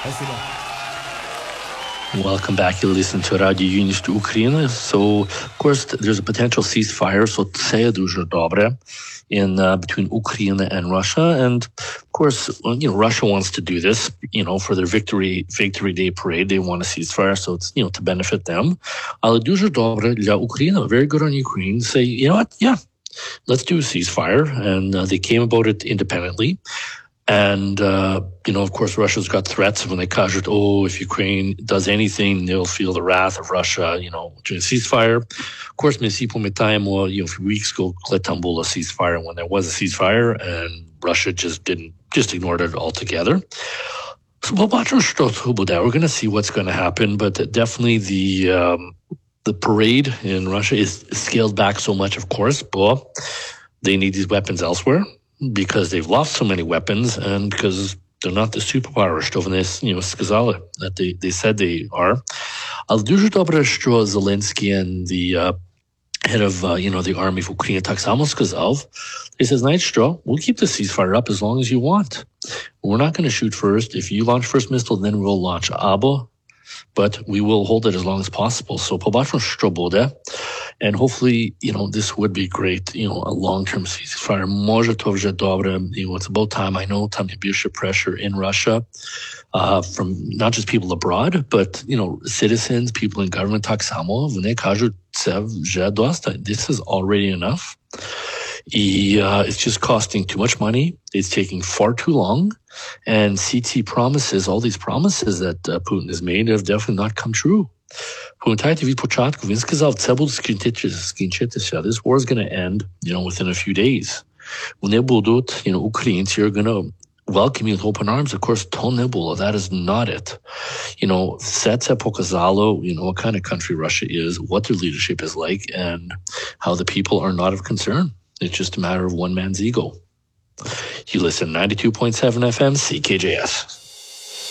Спасибо. Welcome back. You listen to Radio Юність Ukraine. So, of course, there's a potential ceasefire. So, це дуже добре in between Ukraine and Russia. And of course, Russia wants to do this, for their Victory Day parade. They want a ceasefire, so it's to benefit them. Але дуже добре для України. Very good on Ukraine. Say, you know what? Yeah, let's do a ceasefire. And they came about it independently. And, of course, Russia's got threats when they casured, if Ukraine does anything, they'll feel the wrath of Russia, during a ceasefire. Of course, a few weeks ago, Tamboul a ceasefire when there was a ceasefire, and Russia just ignored it altogether. So, we're going to see what's going to happen, but definitely the parade in Russia is scaled back so much, of course, but they need these weapons elsewhere, because they've lost so many weapons and because they're not the superpower, сказали, that they said they are. Але дуже добре, що Zelensky and the head of, the army of Ukraine так само сказав. He says, знаєте що, we'll keep the ceasefire up as long as you want. We're not going to shoot first. If you launch first missile, then we'll launch Abo. But we will hold it as long as possible. So побачимо, що буде. And hopefully, this would be great, a long-term ceasefire. Може, то вже добре. It's about time. I know там є більше pressure in Russia from not just people abroad, but, citizens, people in government так само. Вони кажуть, це вже доста. This is already enough. It's just costing too much money. It's taking far too long. And CT promises, all these promises that Putin has made have definitely not come true. Пам'ятаєте, від початку він сказав, це буде скінчитися. This war is going to end, within a few days. Вони будуть, українці are going to welcome you with open arms. Of course, то не було. That is not it. Все це показало, what kind of country Russia is, what their leadership is like, and how the people are not of concern. It's just a matter of one man's ego. You listen 92.7 FM, CKJS.